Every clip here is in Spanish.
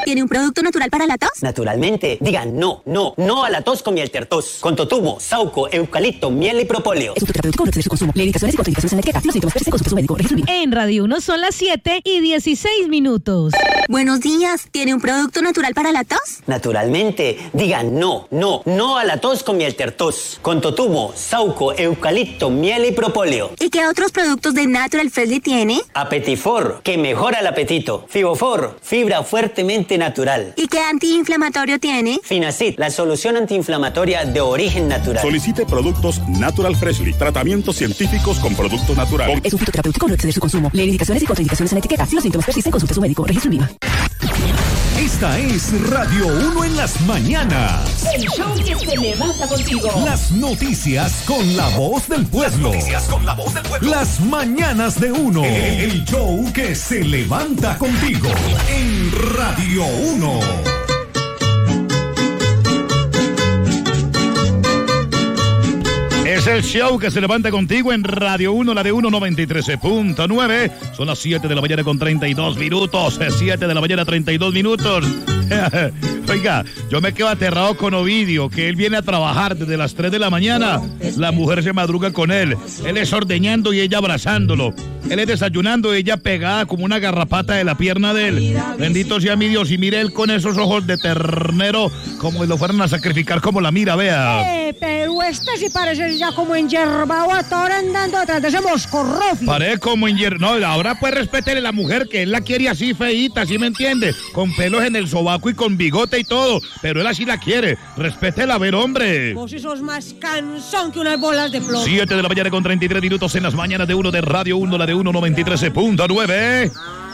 ¿Tiene un producto natural para la tos? Naturalmente. Digan no a la tos con miel tertos. Con totumo, sauco, eucalipto, miel y propóleo. Es un terapéutico con exceso de consumo. Le indicaciones y contraindicaciones en la etiqueta. Si los síntomas persisten, consulte a su médico. Registro En Radio 1 son las 7:16. Buenos días. ¿Tiene un producto natural para la tos? Naturalmente. Digan no a la tos con miel tertos. Con totumo, sauco, eucalipto, miel y propóleo. ¿Y qué otros productos de Natural Freshly tiene? Apetifor, que mejora el apetito. Fibofor, fibra fuertemente natural. ¿Y qué antiinflamatorio tiene? Finacid, la solución antiinflamatoria de origen natural. Solicite productos Natural Freshly. Tratamientos científicos con productos naturales. Es un fitoterapéutico, no exceder su consumo. Le indicaciones y contraindicaciones en la etiqueta. Si los síntomas persisten, consulte a su médico. Registro INVIMA. Esta es Radio 1 en las mañanas. El show que se levanta contigo. Las noticias con la voz del pueblo. Las mañanas de 1. El show que se levanta contigo. En Radio 1. Es el show que se levanta contigo en Radio 1, la de 193.9. Son las 7 de la mañana con 32 minutos. 7 de la mañana, 32 minutos. Oiga, yo me quedo aterrado con Ovidio, que él viene a trabajar desde las 3 de la mañana. La mujer se madruga con él. Él es ordeñando y ella abrazándolo. Él es desayunando y ella pegada como una garrapata de la pierna de él. Bendito sea mi Dios. Y mire él con esos ojos de ternero, como si lo fueran a sacrificar, como la mira, vea. Pero este sí parece ya como enyerbado, ahora andando atrás de ese moscorrofio. Parece como enyerbado. No, ahora pues respétele a la mujer, que él la quiere así feíta, ¿sí me entiende? Con pelos en el sobaco y con bigote y todo. Pero él así la quiere. Respétela, a ver, hombre. Vos sí sos más cansón que unas bolas de plomo. 7 de la mañana con 33 minutos en las mañanas de 1 de Radio 1, la de 193.9.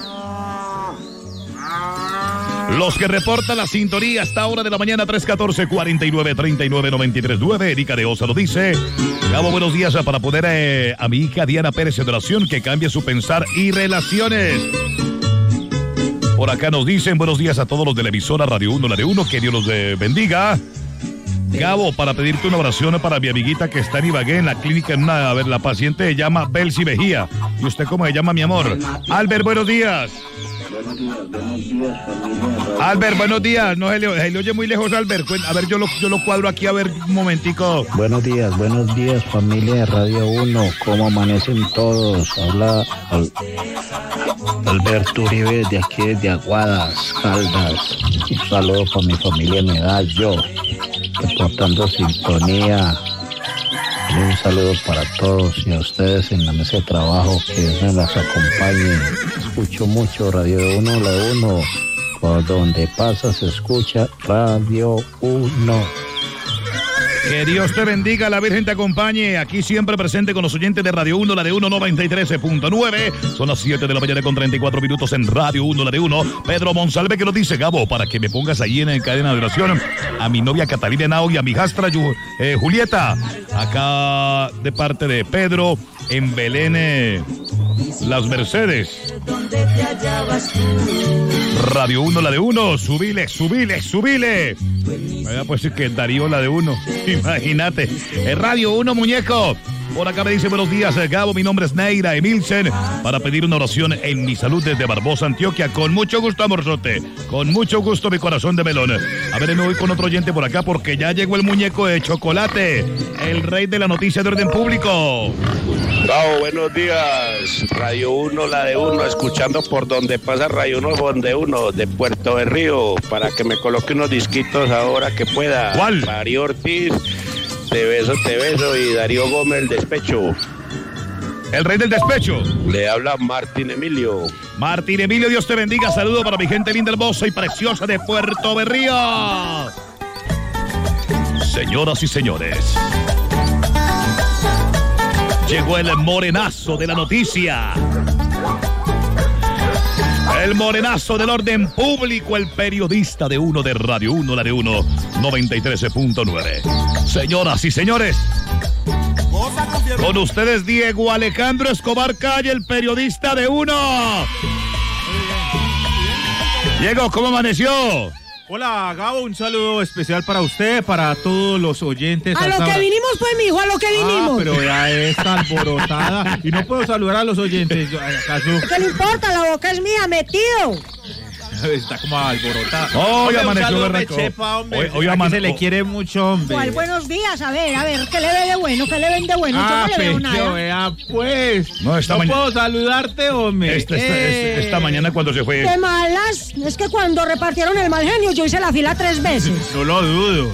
Los que reportan la sintonía hasta hora de la mañana, 314-49-39-93-9. Erika de Osa lo dice. Gabo, buenos días para poner a mi hija Diana Pérez en oración, que cambie su pensar y relaciones. Por acá nos dicen buenos días a todos los de la emisora Radio 1, la de 1, que Dios los bendiga. Gabo, para pedirte una oración para mi amiguita que está en Ibagué, en la clínica, a ver, la paciente se llama Belsi Vejía. ¿Y usted cómo se llama, mi amor? Albert, buenos días. Albert, buenos días. No se le oye muy lejos, Albert. A ver, yo lo cuadro aquí, a ver, un momentico. Buenos días, familia de Radio 1. ¿Cómo amanecen todos? Habla Alberto Uribe de aquí, desde Aguadas, Caldas. Un saludo para mi familia Medallo, reportando sintonía. Y un saludo para todos y a ustedes en la mesa de trabajo, que Dios me las acompañe. Escucho mucho Radio 1, la 1. Por donde pasa se escucha Radio 1. Que Dios te bendiga, la Virgen te acompañe. Aquí siempre presente con los oyentes de Radio 1, la de 193.9. Son las 7 de la mañana con 34 minutos en Radio 1, la de 1. Pedro Monsalve que lo dice, Gabo, para que me pongas ahí en cadena de oración a mi novia Catalina Henao y a mi hijastra Julieta. Acá de parte de Pedro en Belén, Las Mercedes. Radio 1, la de 1. Subile. Vaya, pues que Darío, la de 1. Imagínate. Radio 1, muñeco. Por acá me dice buenos días, Gabo. Mi nombre es Neira Emilsen. Para pedir una oración en mi salud desde Barbosa, Antioquia. Con mucho gusto, amorzote. Con mucho gusto, mi corazón de melón. A ver, me voy con otro oyente por acá porque ya llegó el muñeco de chocolate. El rey de la noticia de orden público. Gabo, buenos días. Radio 1, la de 1. Escuchando por donde pasa Radio 1, donde 1. De Puerto de Río. Para que me coloque unos disquitos ahora que pueda. ¿Cuál? Darío Ortiz. Te beso, y Darío Gómez, el despecho. El rey del despecho. Le habla Martín Emilio. Martín Emilio, Dios te bendiga. Saludo para mi gente linda, hermosa y preciosa de Puerto Berrío. Señoras y señores, llegó el morenazo de la noticia. El morenazo del orden público, el periodista de 1 de Radio 1, la de 1, 93.9. Señoras y señores, con ustedes Diego Alejandro Escobar Calle, el periodista de 1. Diego, ¿cómo amaneció? Hola, Gabo, un saludo especial para usted, para todos los oyentes. A lo que vinimos, pues, mijo, a lo que vinimos. Pero ya está alborotada y no puedo saludar a los oyentes. ¿Acaso? ¿Qué le importa? La boca es mía, metido. Está como alborotada. Hoy Hombre, amaneció un saludo, berraco. Chepa, hombre. Hoy Aquí se le quiere mucho, hombre. ¿Cuál buenos días? A ver, ¿qué le ve de bueno? ¿Qué le ven de bueno? Yo no le veo nada. Vea, pues. No, esta no mañana- puedo saludarte, hombre. Esta mañana cuando se fue. ¿Qué malas? Es que cuando repartieron el mal genio yo hice la fila 3 veces. No lo dudo.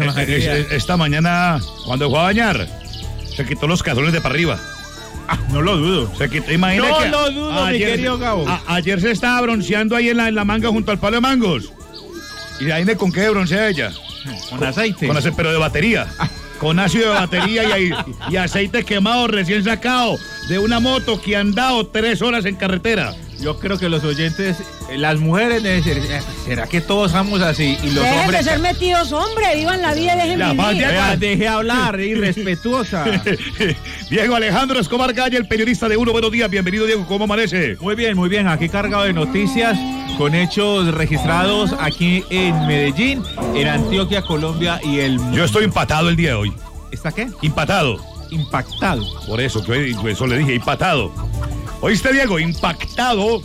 Esta mañana, cuando fue a bañar, se quitó los calzones de para arriba. No lo dudo. Se quitó, imagina No que lo dudo, mi querido Gabo. Ayer se estaba bronceando ahí en la manga junto al palo de mangos. ¿Y ahí con qué broncea ella? Con aceite. Con aceite, pero de batería. Con ácido de batería y aceite quemado recién sacado de una moto que han dado 3 horas en carretera. Yo creo que los oyentes, las mujeres deben ser, ¿será que todos somos así? Y los Dejen hombres... de ser metidos, hombre, vivan la vida y dejen La paz vivir. de acá. Deje hablar, irrespetuosa. Diego Alejandro Escobar Calle, el periodista de Uno. Buenos días, bienvenido Diego, ¿cómo amanece? Muy bien, aquí cargado de noticias con hechos registrados aquí en Medellín, en Antioquia, Colombia y el mundo. Yo estoy empatado el día de hoy. ¿Está qué? Impactado. Impactado. Por eso le dije, impactado. ¿Oíste, Diego? Impactado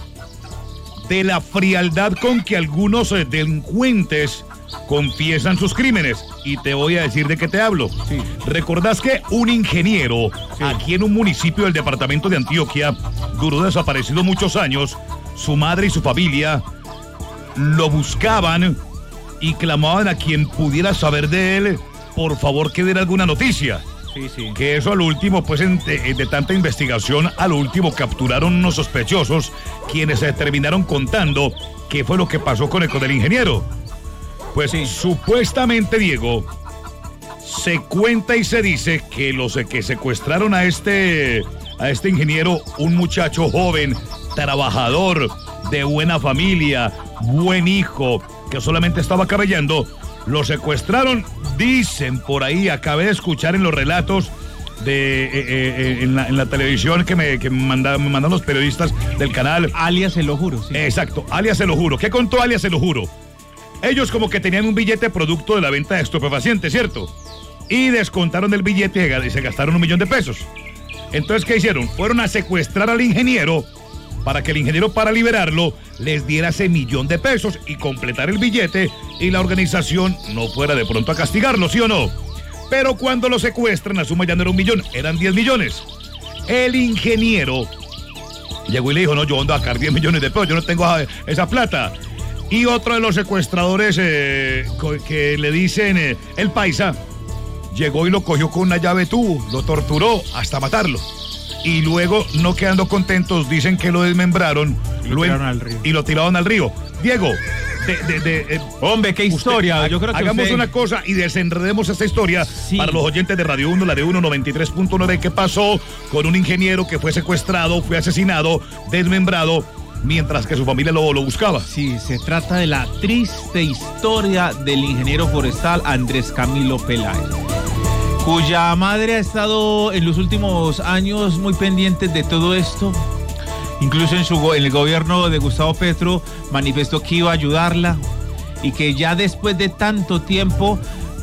de la frialdad con que algunos delincuentes confiesan sus crímenes. Y te voy a decir de qué te hablo. Sí. ¿Recordás que un ingeniero aquí en un municipio del departamento de Antioquia duró desaparecido muchos años? Su madre y su familia lo buscaban y clamaban a quien pudiera saber de él, por favor que diera alguna noticia. Sí. Que eso al último, pues de tanta investigación, al último capturaron unos sospechosos quienes se terminaron contando qué fue lo que pasó con el ingeniero. Pues supuestamente, Diego, se cuenta y se dice que los que secuestraron a este ingeniero, un muchacho joven, trabajador, de buena familia, buen hijo, que solamente estaba cabellando, lo secuestraron, dicen por ahí, acabé de escuchar en los relatos en la televisión que me mandan los periodistas del canal. Alias Se lo juro. Sí. Exacto, alias Se lo juro. ¿Qué contó alias Se lo juro? Ellos como que tenían un billete producto de la venta de estupefacientes, ¿cierto? Y descontaron el billete y se gastaron $1 millón. Entonces, ¿qué hicieron? Fueron a secuestrar al ingeniero para que el ingeniero, para liberarlo, les diera ese $1 millón y completar el billete y la organización no fuera de pronto a castigarlo, ¿sí o no? Pero cuando lo secuestran, la suma ya no era $1 millón, eran 10 millones. El ingeniero llegó y le dijo, no, yo ando a sacar $10 millones, yo no tengo esa plata. Y otro de los secuestradores que le dicen el paisa, llegó y lo cogió con una llave tubo, lo torturó hasta matarlo. Y luego, no quedando contentos, dicen que lo desmembraron y lo tiraron al río. Diego, hombre, qué historia. Yo creo que hagamos una cosa y desenredemos esta historia para los oyentes de Radio 1, la de 193.9. ¿Qué pasó con un ingeniero que fue secuestrado, fue asesinado, desmembrado, mientras que su familia lo buscaba? Sí, se trata de la triste historia del ingeniero forestal Andrés Camilo Peláez, cuya madre ha estado en los últimos años muy pendiente de todo esto. Incluso en el gobierno de Gustavo Petro manifestó que iba a ayudarla y que ya después de tanto tiempo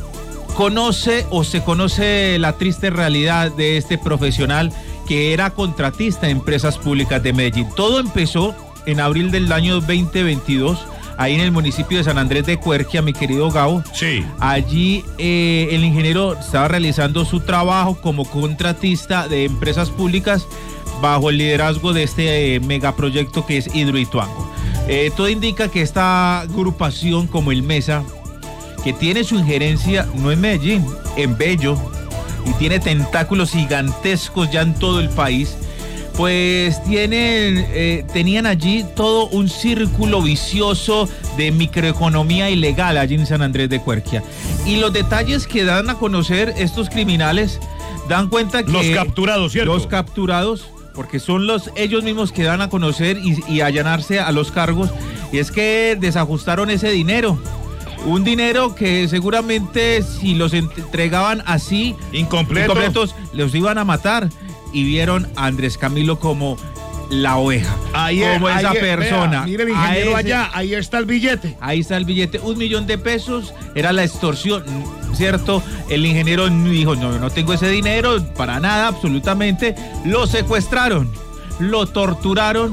se conoce la triste realidad de este profesional que era contratista en empresas públicas de Medellín. Todo empezó en abril del año 2022, ahí en el municipio de San Andrés de Cuerquia, mi querido Gabo. Sí. Allí el ingeniero estaba realizando su trabajo como contratista de empresas públicas bajo el liderazgo de este megaproyecto que es Hidroituango. Todo indica que esta agrupación como el MESA, que tiene su injerencia no en Medellín, en Bello, y tiene tentáculos gigantescos ya en todo el país, pues tenían allí todo un círculo vicioso de microeconomía ilegal allí en San Andrés de Cuerquia. Y los detalles que dan a conocer estos criminales dan cuenta que... Los capturados, ¿cierto? Los capturados, porque son ellos mismos que dan a conocer y allanarse a los cargos, y es que desajustaron ese dinero. Un dinero que seguramente si los entregaban así, incompletos, los iban a matar. Y vieron a Andrés Camilo como la oveja, como esa persona. Vea, mire el ingeniero allá, ahí está el billete. Ahí está el billete, $1 millón, era la extorsión, ¿cierto? El ingeniero dijo, no tengo ese dinero, para nada, absolutamente. Lo secuestraron, lo torturaron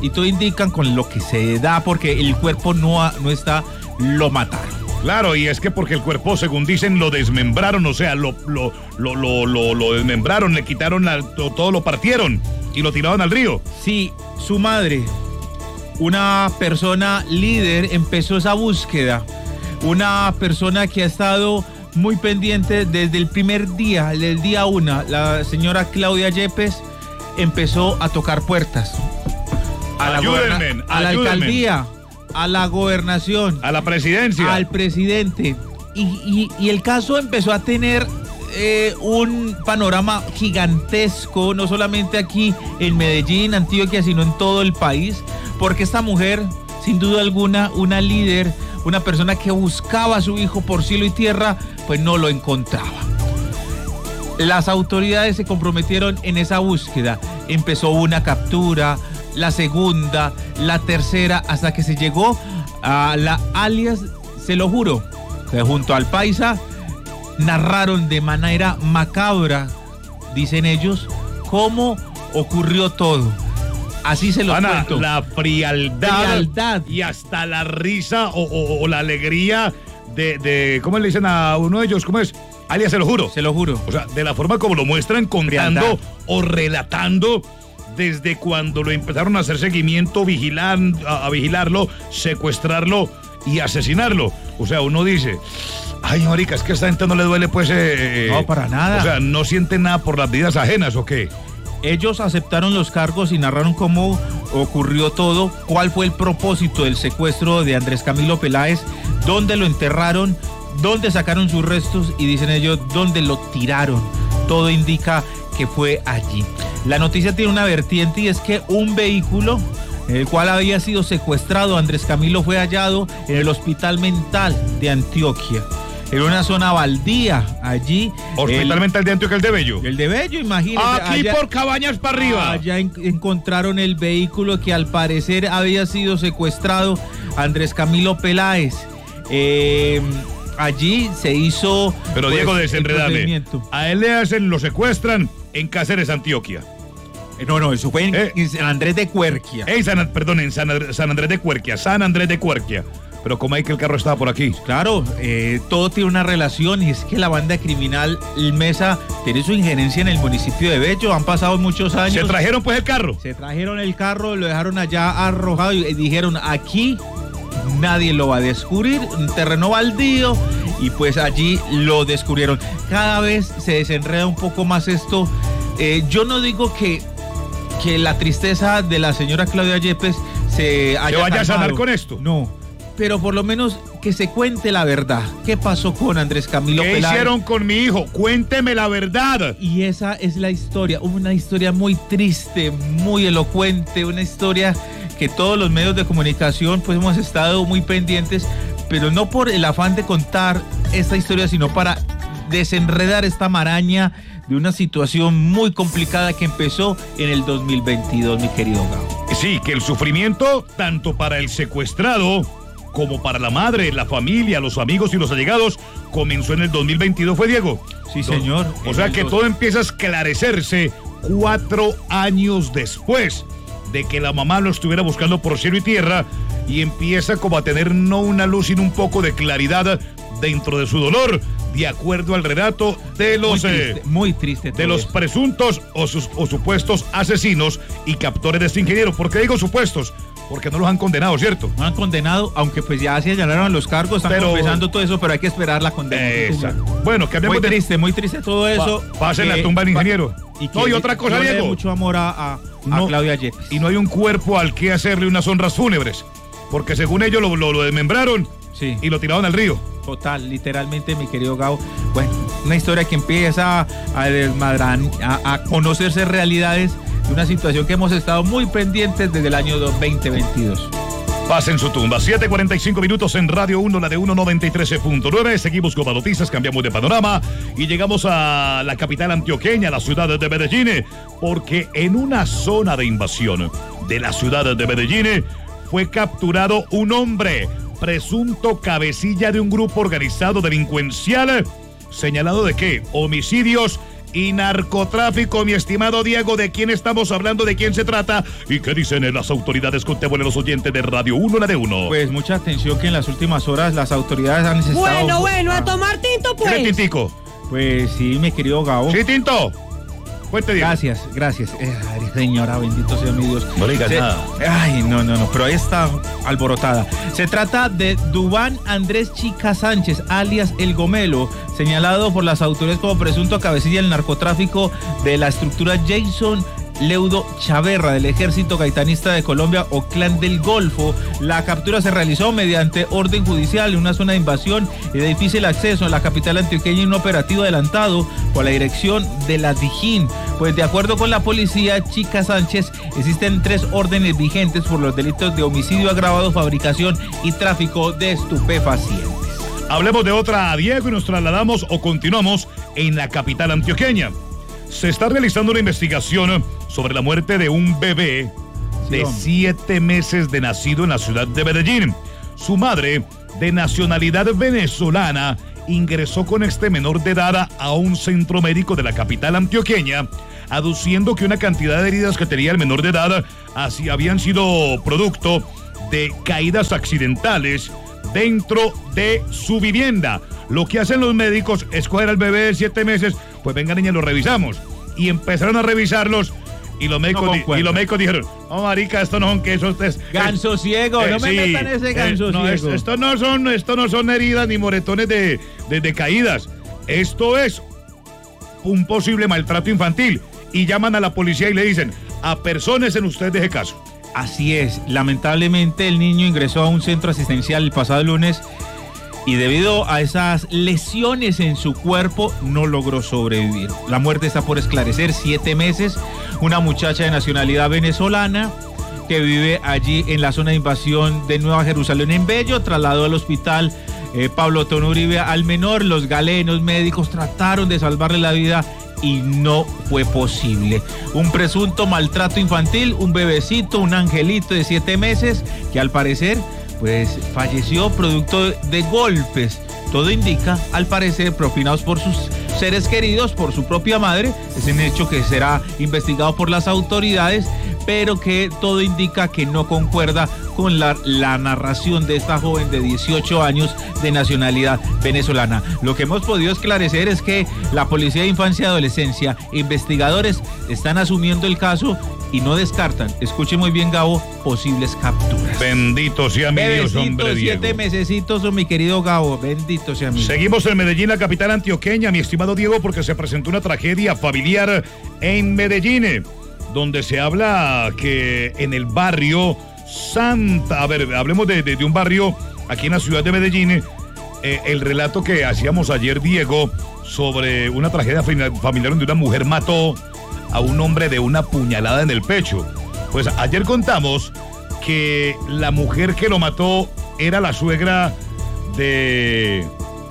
y todo indican con lo que se da porque el cuerpo no está, lo mataron. Claro, y es que porque el cuerpo, según dicen, lo desmembraron, o sea, lo desmembraron, le quitaron todo, lo partieron y lo tiraron al río. Sí, su madre, una persona líder, empezó esa búsqueda. Una persona que ha estado muy pendiente desde el primer día, del día 1, la señora Claudia Yepes empezó a tocar puertas. A la alcaldía, a la gobernación, a la presidencia, al presidente. Y el caso empezó a tener un panorama gigantesco, no solamente aquí en Medellín, Antioquia, sino en todo el país, porque esta mujer, sin duda alguna, una líder, una persona que buscaba a su hijo por cielo y tierra, pues no lo encontraba. Las autoridades se comprometieron en esa búsqueda. Empezó una captura, la segunda, la tercera, hasta que se llegó a la alias Se lo juro, que junto al paisa narraron de manera macabra, dicen ellos, cómo ocurrió todo. Así se lo cuento. La frialdad y hasta la risa o la alegría de ¿cómo le dicen a uno de ellos? ¿Cómo es? Alias Se lo juro. Se lo juro. O sea, de la forma como lo muestran, contando frialdad o relatando desde cuando lo empezaron a hacer seguimiento, a vigilarlo, secuestrarlo y asesinarlo. O sea, uno dice, ay, marica, es que a esta gente no le duele, pues... no, para nada. O sea, ¿no sienten nada por las vidas ajenas o qué? Ellos aceptaron los cargos y narraron cómo ocurrió todo, cuál fue el propósito del secuestro de Andrés Camilo Peláez, dónde lo enterraron, dónde sacaron sus restos y dicen ellos dónde lo tiraron. Todo indica que fue allí. La noticia tiene una vertiente y es que un vehículo en el cual había sido secuestrado Andrés Camilo fue hallado en el Hospital Mental de Antioquia. En una zona baldía, allí. Hospital Mental de Antioquia, el de Bello. El de Bello, imagínate. Aquí allá, por Cabañas para arriba. Allá encontraron el vehículo que al parecer había sido secuestrado Andrés Camilo Peláez. Allí se hizo... Pero pues, Diego, desenredame. A él lo secuestran en Cáceres, Antioquia. No, eso fue en San Andrés de Cuerquia. En San Andrés de Cuerquia, San Andrés de Cuerquia. Pero ¿cómo hay que el carro estaba por aquí? Claro, todo tiene una relación y es que la banda criminal Mesa tiene su injerencia en el municipio de Bello. Han pasado muchos años. ¿Se trajeron pues el carro? Se trajeron el carro, lo dejaron allá arrojado y dijeron, aquí nadie lo va a descubrir, un terreno baldío, y pues allí lo descubrieron. Cada vez se desenreda un poco más esto. Yo no digo que la tristeza de la señora Claudia Yepes se vaya a sanar con esto. No, pero por lo menos que se cuente la verdad. ¿Qué pasó con Andrés Camilo Peláez? ¿Qué hicieron con mi hijo? Cuénteme la verdad. Y esa es la historia, una historia muy triste, muy elocuente, una historia que todos los medios de comunicación pues hemos estado muy pendientes, pero no por el afán de contar esta historia, sino para desenredar esta maraña de una situación muy complicada que empezó en el 2022, mi querido Gabo. Sí, que el sufrimiento, tanto para el secuestrado como para la madre, la familia, los amigos y los allegados, comenzó en el 2022, ¿fue, Diego? Sí, señor. O sea que todo empieza a esclarecerse 4 años después de que la mamá lo estuviera buscando por cielo y tierra, y empieza como a tener no una luz sino un poco de claridad dentro de su dolor, de acuerdo al relato de los muy triste de los presuntos o supuestos asesinos y captores de este ingeniero. ¿Por qué digo supuestos? Porque no los han condenado, ¿cierto? No han condenado, aunque pues ya se allanaron los cargos, están confesando todo eso, pero hay que esperar la condena. Exacto. Bueno, que muy triste todo eso. Pasen la tumba del ingeniero. Y otra cosa, Diego. Mucho amor a Claudia Yepes. Y no hay un cuerpo al que hacerle unas honras fúnebres, porque según ellos lo desmembraron, sí, y lo tiraron al río. Total, literalmente, mi querido Gabo. Bueno, una historia que empieza a desmadrar, a conocerse realidades de una situación que hemos estado muy pendientes desde el año 2022. Pasen su tumba. 7:45 minutos en Radio 1, la de 193.9. Seguimos con las noticias, cambiamos de panorama y llegamos a la capital antioqueña, la ciudad de Medellín, porque en una zona de invasión de la ciudad de Medellín fue capturado un hombre, presunto cabecilla de un grupo organizado delincuencial, señalado de que homicidios y narcotráfico. Mi estimado Diego, ¿de quién estamos hablando? ¿De quién se trata? ¿Y qué dicen las autoridades? Contémosle a los oyentes de Radio 1, la de 1. Pues mucha atención que en las últimas horas las autoridades han estado... Bueno, a tomar tinto, pues. ¿Qué tintico? Pues sí, mi querido Gabo. Sí, tinto. Cuente, Diego. Gracias. Ay, señora, bendito sea mi Dios. No le digas nada. Ay, no, pero ahí está alborotada. Se trata de Duván Andrés Chica Sánchez, alias El Gomelo, señalado por las autoridades como presunto cabecilla del narcotráfico de la estructura Jason Leudo Chaverra del Ejército Gaitanista de Colombia o Clan del Golfo. La captura se realizó mediante orden judicial en una zona de invasión y de difícil acceso en la capital antioqueña en un operativo adelantado por la dirección de la Dijín. Pues de acuerdo con la policía, Chica Sánchez, existen 3 órdenes vigentes por los delitos de homicidio agravado, fabricación y tráfico de estupefacientes. Hablemos de otra, Diego, y nos trasladamos o continuamos en la capital antioqueña. Se está realizando una investigación sobre la muerte de un bebé de 7 meses de nacido en la ciudad de Medellín. Su madre, de nacionalidad venezolana, ingresó con este menor de edad a un centro médico de la capital antioqueña, aduciendo que una cantidad de heridas que tenía el menor de edad así habían sido producto de caídas accidentales dentro de su vivienda. Lo que hacen los médicos es coger al bebé de 7 meses, pues venga niña, lo revisamos. Y empezaron a revisarlos y los médicos, dijeron, no marica, esto no son quesos. Ganso ciego, no me metan ese ganso ciego. Esto no son heridas ni moretones de caídas. Esto es un posible maltrato infantil. Y llaman a la policía y le dicen, apersónense usted de ese caso. Así es, lamentablemente el niño ingresó a un centro asistencial el pasado lunes y debido a esas lesiones en su cuerpo no logró sobrevivir. La muerte está por esclarecer. 7 meses, una muchacha de nacionalidad venezolana que vive allí en la zona de invasión de Nueva Jerusalén en Bello, trasladó al hospital Pablo Tono Uribe al menor. Los galenos médicos trataron de salvarle la vida y no fue posible. Un presunto maltrato infantil, un bebecito, un angelito de 7 meses que al parecer pues falleció producto de golpes. Todo indica, al parecer, propinados por sus seres queridos, por su propia madre. Es un hecho que será investigado por las autoridades, pero que todo indica que no concuerda con la narración de esta joven de 18 años de nacionalidad venezolana. Lo que hemos podido esclarecer es que la Policía de Infancia y Adolescencia, investigadores, están asumiendo el caso y no descartan, escuche muy bien, Gabo, posibles capturas. Bendito sea mi Dios, hombre, Diego. 7 mesecitos, mi querido Gabo, bendito sea mi Dios. Seguimos en Medellín, la capital antioqueña, mi estimado Diego, porque se presentó una tragedia familiar en Medellín, donde se habla que en el barrio Santa, hablemos de un barrio aquí en la ciudad de Medellín, el relato que hacíamos ayer, Diego, sobre una tragedia familiar donde una mujer mató a un hombre de una puñalada en el pecho. Pues ayer contamos que la mujer que lo mató era la suegra del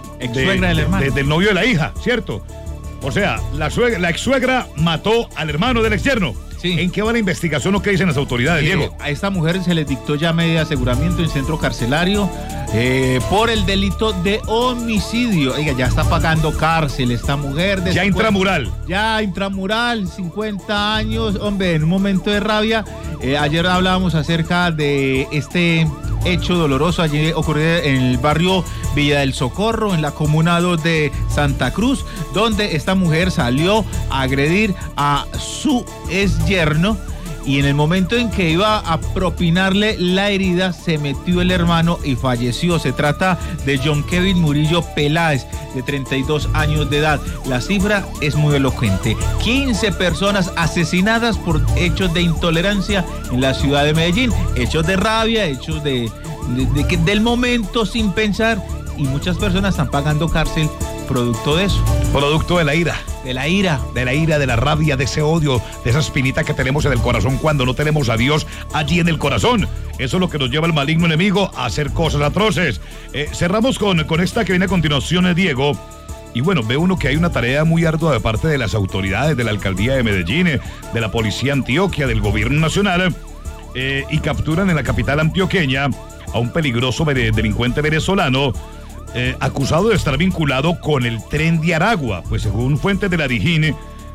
novio de la hija, ¿cierto? O sea, la ex suegra mató al hermano del ex yerno. Sí. ¿En qué va la investigación o qué dicen las autoridades, Diego? A esta mujer se le dictó ya medida de aseguramiento en centro carcelario por el delito de homicidio. Oiga, ya está pagando cárcel esta mujer. Ya intramural. Ya intramural, 50 años. Hombre, en un momento de rabia. Ayer hablábamos acerca de este hecho doloroso allí ocurrido en el barrio Villa del Socorro, en la comuna 2 de Santa Cruz, donde esta mujer salió a agredir a su ex yerno y en el momento en que iba a propinarle la herida se metió el hermano y falleció. Se trata de John Kevin Murillo Peláez, de 32 años de edad. La cifra es muy elocuente: 15 personas asesinadas por hechos de intolerancia en la ciudad de Medellín, hechos de rabia, hechos del momento sin pensar, y muchas personas están pagando cárcel producto de eso. Producto de la ira. De la ira. De la ira, de la rabia, de ese odio, de esa espinita que tenemos en el corazón cuando no tenemos a Dios allí en el corazón. Eso es lo que nos lleva el maligno enemigo a hacer cosas atroces. Cerramos con esta que viene a continuación, Diego. Y bueno, ve uno que hay una tarea muy ardua de parte de las autoridades, de la alcaldía de Medellín, de la policía Antioquia, del gobierno nacional, y capturan en la capital antioqueña a un peligroso delincuente venezolano, acusado de estar vinculado con el Tren de Aragua. Pues según fuentes de la Dijín,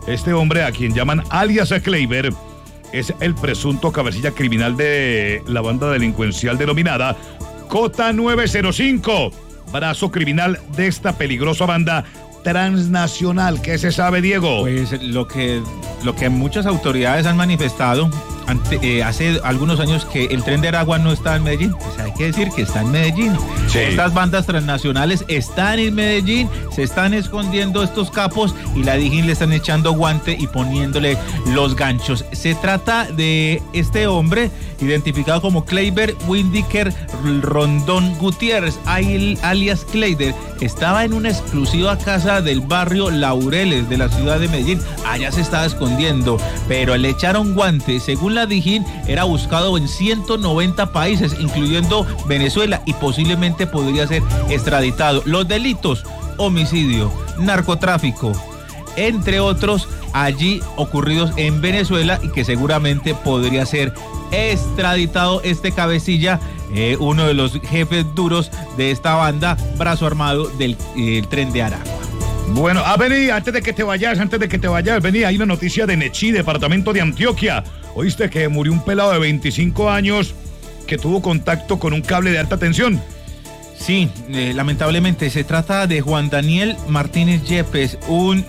Este hombre, a quien llaman alias Kleiber, es el presunto cabecilla criminal de la banda delincuencial denominada Cota 905, brazo criminal de esta peligrosa banda transnacional. ¿Qué se sabe, Diego? Pues lo que muchas autoridades han manifestado hace algunos años, que el Tren de Aragua no está en Medellín. Pues hay que decir que está en Medellín. Sí. Estas bandas transnacionales están en Medellín, se están escondiendo estos capos y la DIJÍN le están echando guante y poniéndole los ganchos. Se trata de este hombre identificado como Kleiber Windiker Rondón Gutiérrez, alias Kleiber. Estaba en una exclusiva casa del barrio Laureles de la ciudad de Medellín. Allá se estaba escondiendo, pero le echaron guante. Según la DIJÍN, era buscado en 190 países, incluyendo Venezuela, y posiblemente podría ser extraditado. Los delitos: homicidio, narcotráfico, entre otros, allí ocurridos en Venezuela, y que seguramente podría ser extraditado este cabecilla, uno de los jefes duros de esta banda, brazo armado del Tren de Aragua. Bueno, vení, antes de que te vayas, vení, hay una noticia de Nechí, departamento de Antioquia. ¿Oíste que murió un pelado de 25 años que tuvo contacto con un cable de alta tensión? Sí, lamentablemente se trata de Juan Daniel Martínez Yepes,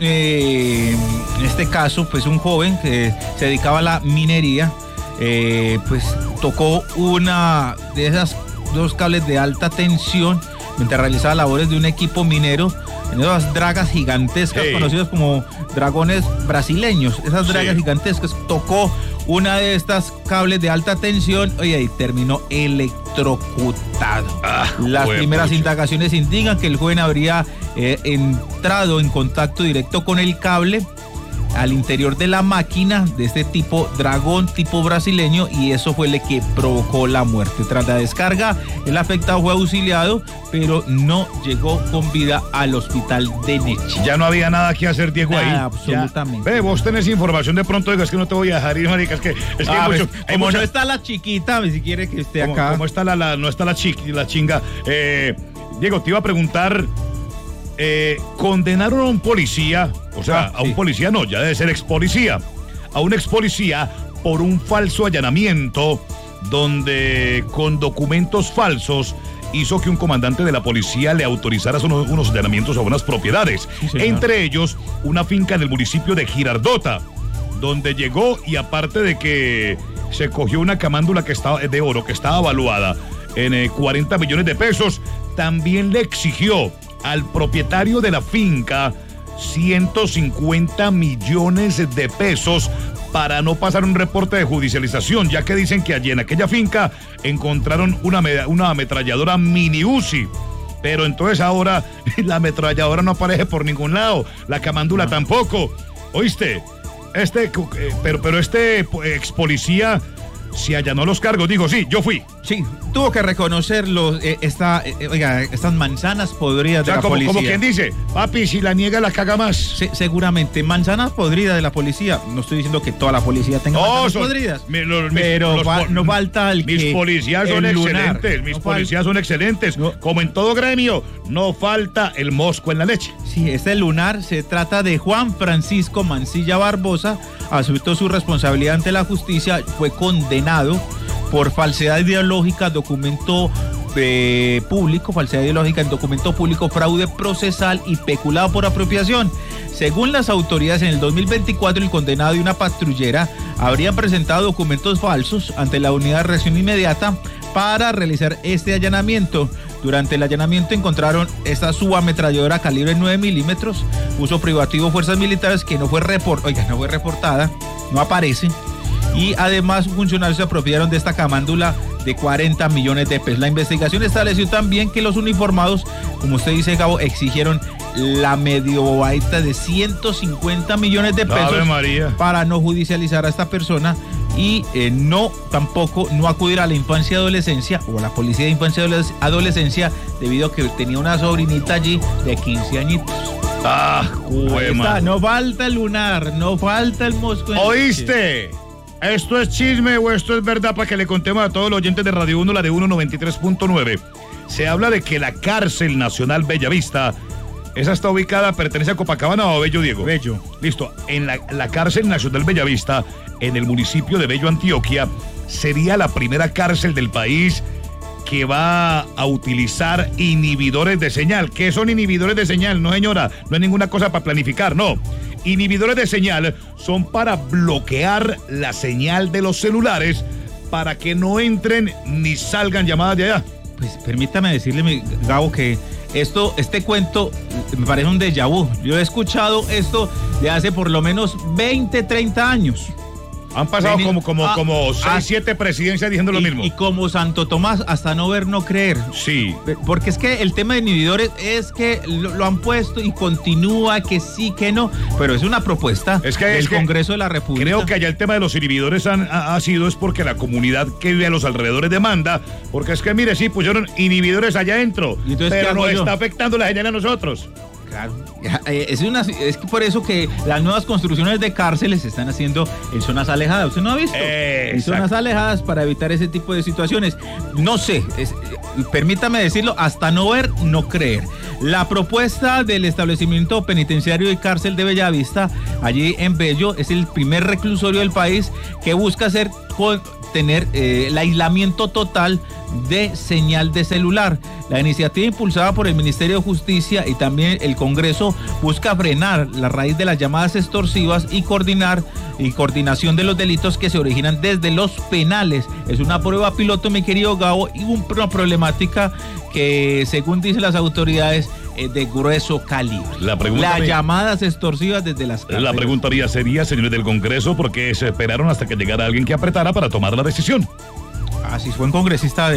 en este caso, pues un joven que se dedicaba a la minería, pues tocó una de esas dos cables de alta tensión mientras realizaba labores de un equipo minero en esas dragas gigantescas, conocidas como dragones brasileños. Esas dragas gigantescas, tocó una de estas cables de alta tensión, oye, y terminó electrocutado. Las primeras indagaciones indican que el joven habría entrado en contacto directo con el cable al interior de la máquina de este tipo dragón tipo brasileño, y eso fue lo que provocó la muerte. Tras la descarga, el afectado fue auxiliado, pero no llegó con vida al hospital de Nechí. Ya no había nada que hacer, Diego, ahí. Absolutamente. Ve, vos tenés información de pronto, digo, es que no te voy a dejar ir, marica, es que como no está la chiquita, si quiere que esté acá. Como está no está la chinga. Diego, te iba a preguntar, condenaron a un policía, o sea, a un policía no, ya debe ser ex policía, a un ex policía por un falso allanamiento donde con documentos falsos hizo que un comandante de la policía le autorizara unos allanamientos a unas propiedades, entre ellos una finca en el municipio de Girardota, donde llegó, y aparte de que se cogió una camándula de oro que estaba evaluada en 40 millones de pesos, también le exigió al propietario de la finca 150 millones de pesos para no pasar un reporte de judicialización, ya que dicen que allí en aquella finca encontraron una ametralladora mini Uzi. Pero entonces ahora la ametralladora no aparece por ningún lado, la camándula tampoco. ¿Oíste? Pero este ex policía se allanó los cargos, digo, sí, yo fui. Sí, tuvo que reconocerlo, estas manzanas podridas de la policía. Como quien dice, papi, si la niega la caga más. Sí, seguramente, manzanas podridas de la policía. No estoy diciendo que toda la policía tenga manzanas podridas, pero no falta el mis policías son excelentes, mis policías son excelentes. Como en todo gremio, no falta el mosco en la leche. Sí, este lunar se trata de Juan Francisco Mancilla Barbosa, aceptó su responsabilidad ante la justicia, fue condenado por falsedad ideológica, documento público, falsedad ideológica en documento público, fraude procesal y peculado por apropiación. Según las autoridades, en el 2024 el condenado y una patrullera habrían presentado documentos falsos ante la unidad de reacción inmediata para realizar este allanamiento. Durante el allanamiento encontraron esta subametralladora calibre 9 milímetros, uso privativo fuerzas militares, que no fue reportada, no aparece. Y además funcionarios se apropiaron de esta camándula de 40 millones de pesos. La investigación estableció también que los uniformados, como usted dice, Gabo, exigieron la medio bobadita de 150 millones de pesos para no judicializar a esta persona y tampoco acudir a la infancia y adolescencia o a la policía de infancia y adolescencia, debido a que tenía una sobrinita allí de 15 añitos. No falta el lunar, no falta el mosco. ¿Oíste? ¿Esto es chisme o esto es verdad? Para que le contemos a todos los oyentes de Radio 1, la de 1 93.9. Se habla de que la cárcel nacional Bellavista Esa está ubicada, pertenece a Copacabana o a Bello, Diego. Bello. Listo. En la cárcel nacional Bellavista, en el municipio de Bello, Antioquia, sería la primera cárcel del país que va a utilizar inhibidores de señal. ¿Qué son inhibidores de señal? No, señora, no es ninguna cosa para planificar, no. Inhibidores de señal son para bloquear la señal de los celulares para que no entren ni salgan llamadas de allá. Pues permítame decirle, Gabo, que este cuento me parece un déjà vu. Yo he escuchado esto de hace por lo menos 20, 30 años. Han pasado como 6, 7 presidencias diciendo lo mismo. Y como Santo Tomás, hasta no ver, no creer. Sí. Porque es que el tema de inhibidores es que lo han puesto y continúa, que sí, que no. Pero es una propuesta del Congreso de la República. Creo que allá el tema de los inhibidores ha sido es porque la comunidad que vive a los alrededores demanda. Porque es que, mire, sí, pusieron inhibidores allá adentro. Pero nos está afectando la señal a nosotros. Claro, es que por eso que las nuevas construcciones de cárceles se están haciendo en zonas alejadas. ¿Usted no ha visto? En zonas alejadas para evitar ese tipo de situaciones. No sé, permítame decirlo, hasta no ver, no creer. La propuesta del establecimiento penitenciario y cárcel de Bellavista, allí en Bello, es el primer reclusorio del país que busca tener el aislamiento total de señal de celular. La iniciativa impulsada por el Ministerio de Justicia y también el Congreso busca frenar la raíz de las llamadas extorsivas y coordinación de los delitos que se originan desde los penales. Es una prueba piloto, mi querido Gabo, y una problemática que, según dicen las autoridades, es de grueso calibre. Las llamadas extorsivas desde las cárceles. La pregunta sería, señores del Congreso, ¿por qué se esperaron hasta que llegara alguien que apretara para tomar la decisión? Si fue un congresista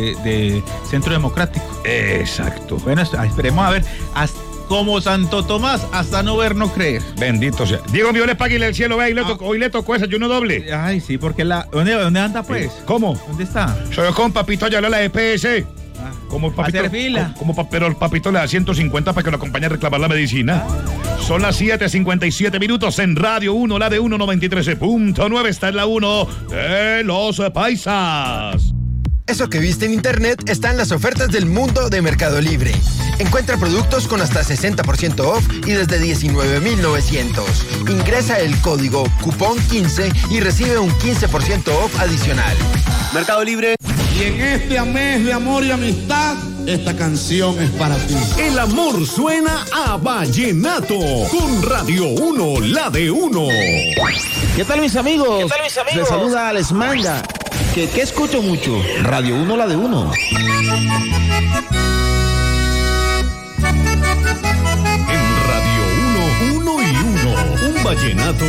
de Centro Democrático. Exacto. Bueno, esperemos a ver. Como Santo Tomás, hasta no ver, no creer. Bendito sea. Diego, Dios le pague el cielo, vea, hoy le tocó desayuno doble. Ay, sí, porque ¿dónde anda, pues? ¿Cómo? ¿Dónde está? Soy yo con papito allá a la EPS. Como el papito, hacer fila. Pero el papito le da 150 para que lo acompañe a reclamar la medicina. Son las 7:57 minutos en Radio 1, la de 193.9. Está en la 1 de los paisas. Eso que viste en internet está en las ofertas del mundo de Mercado Libre. Encuentra productos con hasta 60% off y desde 19,900. Ingresa el código cupón 15 y recibe un 15% off adicional. Mercado Libre. Y en este mes de amor y amistad, esta canción es para ti. El amor suena a vallenato con Radio 1, la de 1. ¿Qué tal mis amigos? Les saluda Alex Manga. ¿Qué escucho mucho? Radio 1, la de 1. En Radio 1, 1 y 1, un vallenato